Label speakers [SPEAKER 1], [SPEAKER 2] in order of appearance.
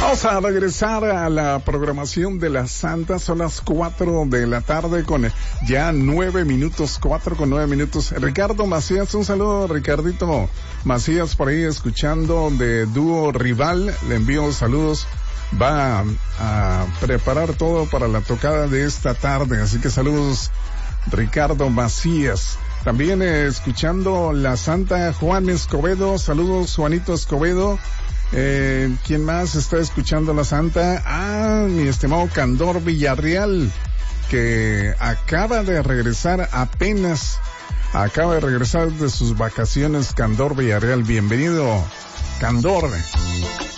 [SPEAKER 1] Vamos a regresar a la programación de la Santa. Son las 4 de la tarde con ya 9 minutos, 4 con 9 minutos. Ricardo Macías, un saludo, Ricardito Macías, por ahí escuchando de Dúo Rival. Le envío saludos. Va a preparar todo para la tocada de esta tarde. Así que saludos, Ricardo Macías. También escuchando la Santa, Juan Escobedo. Saludos, Juanito Escobedo. ¿Quién más está escuchando la Santa? Mi estimado Candor Villarreal, que acaba de regresar de sus vacaciones. Candor Villarreal, bienvenido, Candor.